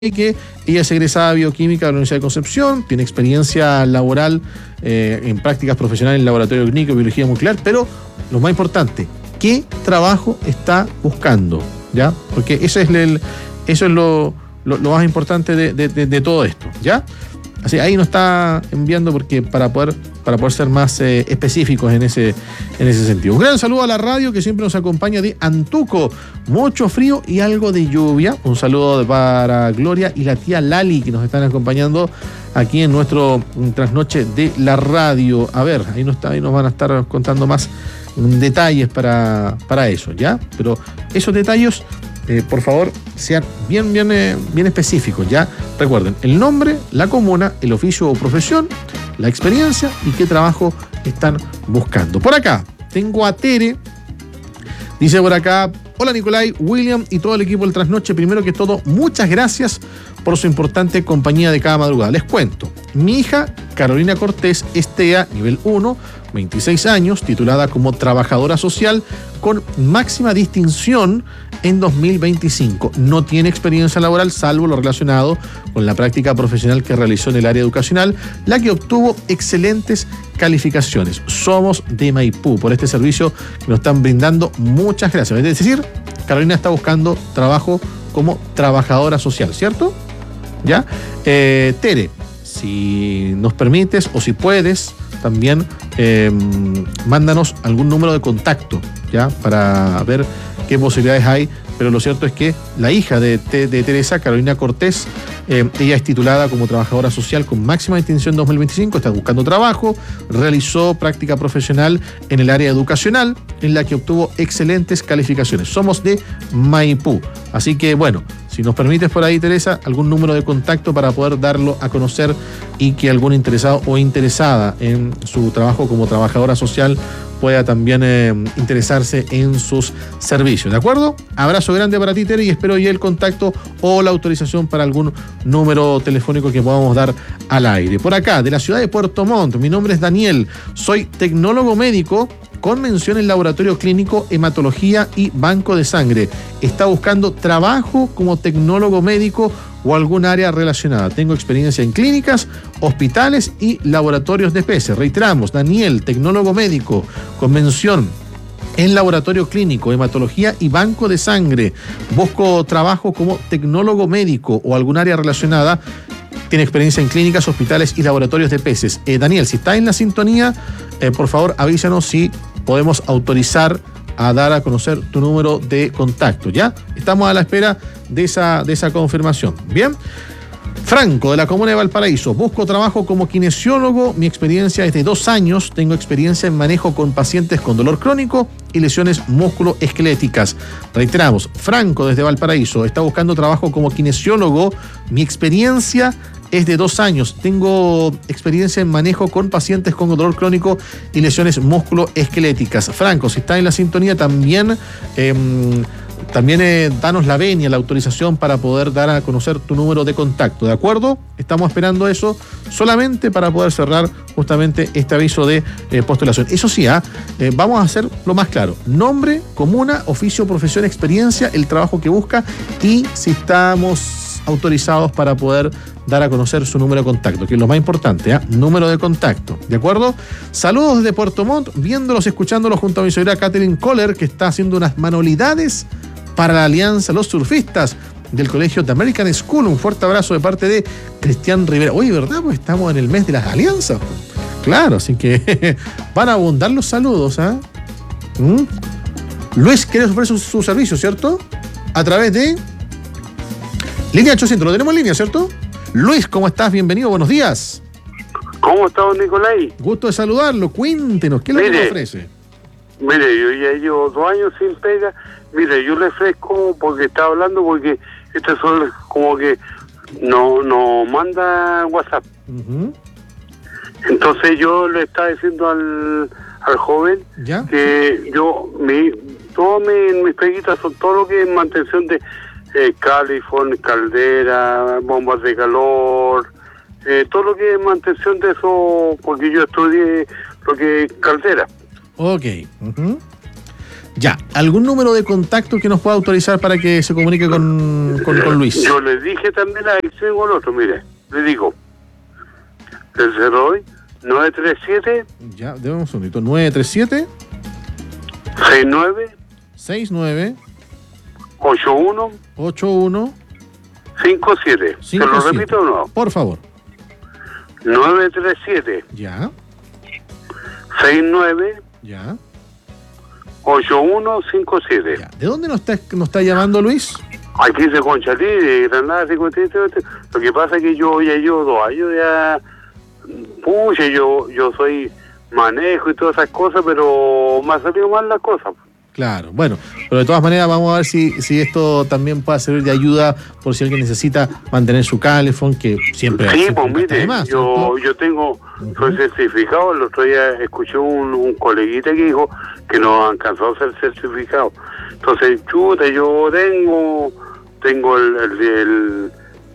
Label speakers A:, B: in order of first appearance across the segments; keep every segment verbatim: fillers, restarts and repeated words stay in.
A: que ella es egresada de bioquímica de la Universidad de Concepción, tiene experiencia laboral eh, en prácticas profesionales en laboratorio clínico, biología nuclear, pero lo más importante, ¿qué trabajo está buscando? ¿Ya? Porque ese es el, eso es lo, lo, lo más importante de, de, de, de todo esto, ¿ya? Así, ahí nos está enviando porque para poder, para poder ser más eh, específicos en ese, en ese sentido. Un gran saludo a la radio que siempre nos acompaña de Antuco. Mucho frío y algo de lluvia. Un saludo para Gloria y la tía Lali que nos están acompañando aquí en nuestro trasnoche de la radio. A ver, ahí nos, está, ahí nos van a estar contando más detalles para, para eso, ¿ya? Pero esos detalles... Eh, por favor, sean bien, bien, eh, bien específicos, ¿ya? Recuerden, el nombre, la comuna, el oficio o profesión, la experiencia y qué trabajo están buscando. Por acá, tengo a Tere. Dice por acá, hola Nicolai, William y todo el equipo del Trasnoche. Primero que todo, muchas gracias por su importante compañía de cada madrugada. Les cuento, mi hija Carolina Cortés es T E A nivel uno, veintiséis años, titulada como trabajadora social con máxima distinción en dos mil veinticinco. No tiene experiencia laboral salvo lo relacionado con la práctica profesional que realizó en el área educacional, la que obtuvo excelentes calificaciones. Somos de Maipú por este servicio que nos están brindando. Muchas gracias. Es decir, Carolina está buscando trabajo como trabajadora social, ¿cierto? ¿Ya? Eh, Tere, si nos permites o si puedes, también eh, mándanos algún número de contacto, ¿ya? Para ver qué posibilidades hay, pero lo cierto es que la hija de, de, de Teresa, Carolina Cortés, eh, ella es titulada como trabajadora social con máxima distinción dos mil veinticinco, está buscando trabajo, realizó práctica profesional en el área educacional, en la que obtuvo excelentes calificaciones. Somos de Maipú, así que bueno, si nos permites por ahí, Teresa, algún número de contacto para poder darlo a conocer y que algún interesado o interesada en su trabajo como trabajadora social pueda también eh, interesarse en sus servicios, ¿de acuerdo? Abrazo grande para ti, Tere, y espero ya el contacto o la autorización para algún número telefónico que podamos dar al aire. Por acá, de la ciudad de Puerto Montt, mi nombre es Daniel, soy tecnólogo médico con mención en laboratorio clínico, hematología y banco de sangre. Está buscando trabajo como tecnólogo médico o algún área relacionada. Tengo experiencia en clínicas, hospitales y laboratorios de peces. Reiteramos, Daniel, tecnólogo médico con mención en laboratorio clínico, hematología y banco de sangre. Busco trabajo como tecnólogo médico o algún área relacionada. Tiene experiencia en clínicas, hospitales y laboratorios de peces. Eh, Daniel, si está en la sintonía, eh, por favor avísanos si podemos autorizar a dar a conocer tu número de contacto, ¿ya? Estamos a la espera de esa, de esa confirmación. Bien. Franco, de la comuna de Valparaíso. Busco trabajo como kinesiólogo. Mi experiencia es de dos años. Tengo experiencia en manejo con pacientes con dolor crónico y lesiones musculoesqueléticas. Reiteramos, Franco, desde Valparaíso, está buscando trabajo como kinesiólogo. Mi experiencia es de dos años. Tengo experiencia en manejo con pacientes con dolor crónico y lesiones musculoesqueléticas. Franco, si está en la sintonía, también... Eh, También eh, danos la venia, la autorización para poder dar a conocer tu número de contacto, ¿de acuerdo? Estamos esperando eso solamente para poder cerrar justamente este aviso de eh, postulación. Eso sí, ¿eh? Eh, vamos a hacer lo más claro. Nombre, comuna, oficio, profesión, experiencia, el trabajo que busca y si estamos autorizados para poder dar a conocer su número de contacto, que es lo más importante, ¿eh? Número de contacto, ¿de acuerdo? Saludos desde Puerto Montt, viéndolos, escuchándolos junto a mi señora Catherine Kohler, que está haciendo unas manualidades para la Alianza Los Surfistas del Colegio de American School. Un fuerte abrazo de parte de Cristian Rivera. Oye, ¿verdad? Pues estamos en el mes de las alianzas. Claro, así que van a abundar los saludos, ¿eh? ¿Mm? Luis quiere ofrecer su, su servicio, ¿cierto? A través de línea ochocientos. Lo tenemos en línea, ¿cierto? Luis, ¿cómo estás? Bienvenido, buenos días.
B: ¿Cómo está, don Nicolai?
A: Gusto de saludarlo. Cuéntenos, ¿qué es lo que nos ofrece?
B: Mire, yo ya llevo dos años sin pega. Mire, yo le ofrezco, porque estaba hablando, porque este son como que no, no manda WhatsApp. Uh-huh. Entonces yo le estaba diciendo al, al joven ¿ya? Que yo, mi, todas mis, mis peguitas son todo lo que es mantención de eh, califón, caldera, bombas de calor, eh, todo lo que es mantención de eso, porque yo estudié lo que es caldera.
A: Ok. Uh-huh. Ya, ¿algún número de contacto que nos pueda autorizar para que se comunique con, con, con Luis?
B: Yo le dije también, ahí tengo el otro, mire, le digo, el cero hoy, nueve tres siete.
A: Ya, déjame un segundito, nueve tres siete.
B: seis nueve.
A: seis nueve.
B: ocho uno.
A: ocho uno.
B: cinco siete. ¿Se lo repito o no?
A: Por favor.
B: nueve tres siete.
A: Ya.
B: seis nueve.
A: Ya.
B: ocho uno cinco siete.
A: Ya. ¿De dónde nos está, nos está llamando, Luis?
B: Aquí de Conchalí, de Granada cincuenta y siete. Lo que pasa es que yo ya llevo dos años ya. Pucha, yo, yo soy manejo y todas esas cosas, pero me ha salido mal la cosa.
A: Claro, bueno, pero de todas maneras vamos a ver si, si esto también puede servir de ayuda por si alguien necesita mantener su calefón, que siempre...
B: Sí,
A: siempre
B: pues mire,
A: más,
B: yo, yo tengo, uh-huh. soy certificado, el otro día escuché un, un coleguita que dijo que no alcanzó a ser certificado. Entonces, chuta, yo tengo, tengo el, el, el,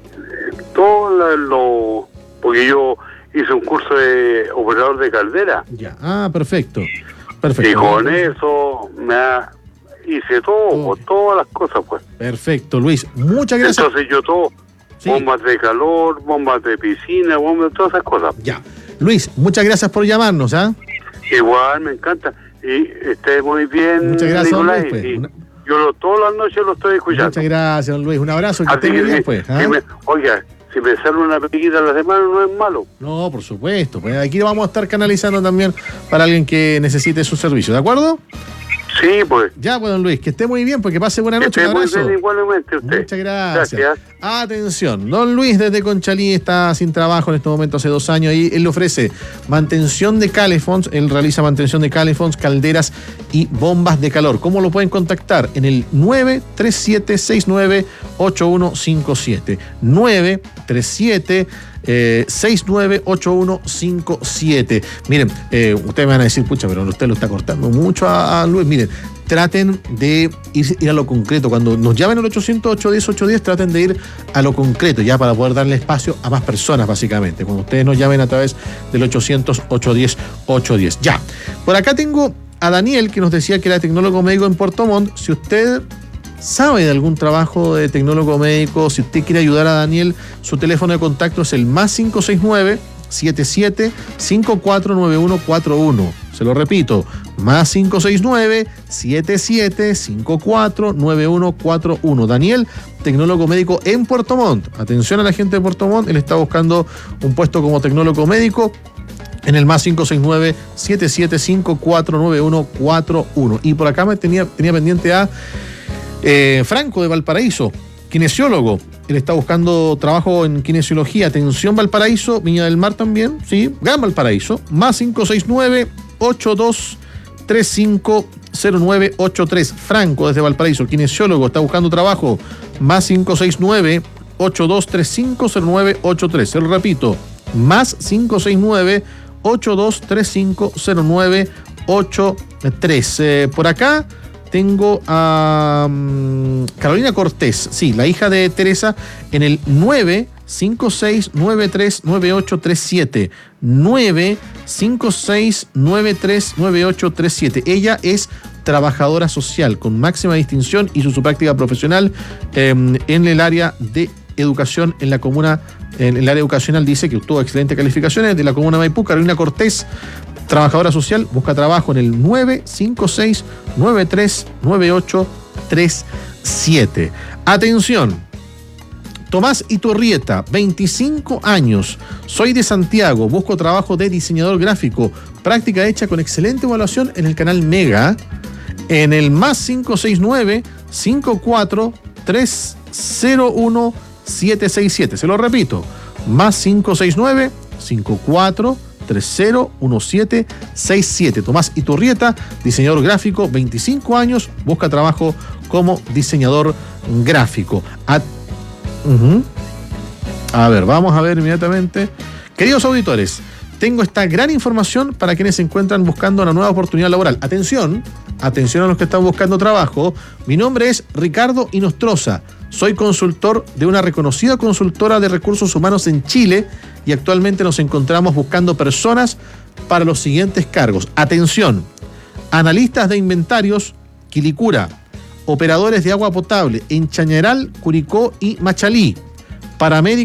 B: el todo lo... porque yo hice un curso de operador de caldera.
A: Ya, ah, perfecto. Perfecto.
B: Y con eso me ha, hice todo, oh. todas las cosas, pues.
A: Perfecto, Luis. Muchas gracias.
B: Entonces yo todo, sí. bombas de calor, bombas de piscina, bombas, todas esas cosas.
A: Ya. Luis, muchas gracias por llamarnos, ¿ah?
B: ¿eh? Igual, me encanta. Y esté muy bien,
A: muchas gracias,
B: Nicolás.
A: Luis, pues.
B: Y
A: Una...
B: Yo lo, todas las noches lo estoy escuchando.
A: Muchas gracias, don Luis. Un abrazo, que esté muy bien, pues. ¿ah?
B: Me, oiga, si me sale una pequeñita a la semana no es malo.
A: No, por supuesto. Pues aquí vamos a estar canalizando también para alguien que necesite su servicio, ¿de acuerdo?
B: Sí, pues.
A: Ya, pues, don Luis, que esté muy bien, porque pase buena noche.
B: Que esté muy bien igualmente usted.
A: Muchas gracias.
B: Gracias.
A: Atención, don Luis desde Conchalí está sin trabajo en este momento hace dos años y él le ofrece mantención de calefons, él realiza mantención de calefons, calderas y bombas de calor. ¿Cómo lo pueden contactar? En el nueve tres siete seis nueve ocho uno cinco siete. nueve tres siete seis nueve ocho uno cinco siete. Miren, eh, ustedes me van a decir, pucha, pero usted lo está cortando mucho a, a Luis. Miren, traten de ir, ir a lo concreto. Cuando nos llamen al ochocientos, ochocientos diez, ochocientos diez, traten de ir a lo concreto, ya para poder darle espacio a más personas, básicamente. Cuando ustedes nos llamen a través del ochocientos, ochocientos diez, ochocientos diez. Ya. Por acá tengo a Daniel, que nos decía que era tecnólogo médico en Puerto Montt. Si usted sabe de algún trabajo de tecnólogo médico, si usted quiere ayudar a Daniel, su teléfono de contacto es el más cinco seis nueve, siete siete cinco cuatro nueve uno cuatro uno. Se lo repito, más cinco seis nueve, siete siete cinco cuatro nueve uno cuatro uno. Daniel, tecnólogo médico en Puerto Montt. Atención a la gente de Puerto Montt, él está buscando un puesto como tecnólogo médico en el más cinco seis nueve, siete siete cinco cuatro nueve uno cuatro uno. Y por acá me tenía, tenía pendiente a Eh, Franco de Valparaíso, kinesiólogo. Él está buscando trabajo en kinesiología. Atención, Valparaíso, Viña del Mar también, sí, Gran Valparaíso. Más cinco seis nueve, ocho dos tres cinco cero nueve ocho tres. Franco desde Valparaíso, kinesiólogo, está buscando trabajo. Más cinco seis nueve, ocho dos tres cinco cero nueve ocho tres. Se lo repito, más cinco seis nueve, ocho dos tres cinco cero nueve ocho tres. Eh, por acá tengo a um, Carolina Cortés, sí, la hija de Teresa, en el nueve cinco seis nueve tres nueve ocho tres siete. nueve cinco seis nueve tres nueve ocho tres siete. Ella es trabajadora social con máxima distinción, hizo su práctica profesional eh, en el área de educación en la comuna, en el área educacional, dice que obtuvo excelentes calificaciones de la comuna Maipú. Carolina Cortés, trabajadora social, busca trabajo en el nueve cinco seis nueve tres nueve ocho tres siete. Atención, Tomás Iturrieta, veinticinco años, soy de Santiago, busco trabajo de diseñador gráfico, práctica hecha con excelente evaluación en el canal Mega, en el más cinco seis nueve cinco cuatro tres cero uno siete seis siete. Se lo repito, más cinco seis nueve cinco cuatro tres cero uno siete seis siete. Tomás Iturrieta, diseñador gráfico, veinticinco años, busca trabajo como diseñador gráfico. A, uh-huh. a ver, vamos a ver inmediatamente. Queridos auditores, tengo esta gran información para quienes se encuentran buscando una nueva oportunidad laboral. Atención, atención a los que están buscando trabajo. Mi nombre es Ricardo Inostroza. Soy consultor de una reconocida consultora de recursos humanos en Chile y actualmente nos encontramos buscando personas para los siguientes cargos. Atención, analistas de inventarios, Quilicura, operadores de agua potable en Chañaral, Curicó y Machalí, paramédicos